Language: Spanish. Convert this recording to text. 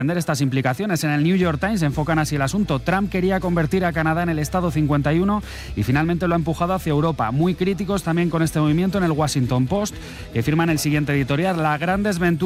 Estas implicaciones. En el New York Times enfocan así el asunto. Trump quería convertir a Canadá en el Estado 51 y finalmente lo ha empujado hacia Europa. Muy críticos también con este movimiento en el Washington Post, que firman el siguiente editorial: la gran desventura